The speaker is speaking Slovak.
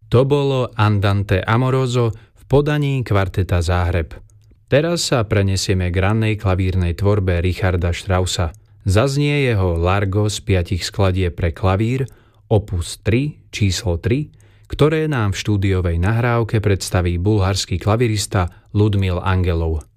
To bolo Andante Amoroso v podaní kvarteta Záhreb. Teraz sa prenesieme k rannej klavírnej tvorbe Richarda Straussa. Zaznie jeho Largo z 5 skladieb pre klavír, opus 3, číslo 3, ktoré nám v štúdiovej nahrávke predstaví bulharský klavirista Ludmil Angelov.